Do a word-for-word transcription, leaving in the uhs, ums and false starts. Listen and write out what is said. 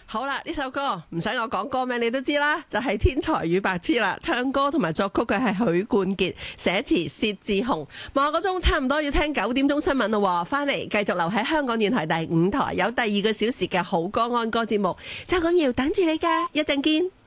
好啦，呢首歌唔使我講歌名你都知啦，就係、是《天才與白痴》啦。唱歌同埋作曲嘅係許冠傑，寫詞薛志雄。望個鐘差唔多要聽九點鐘新聞咯，翻嚟繼續留喺香港電台第五台，有第二個小時嘅好歌安歌節目，就咁要等住你噶，一陣見。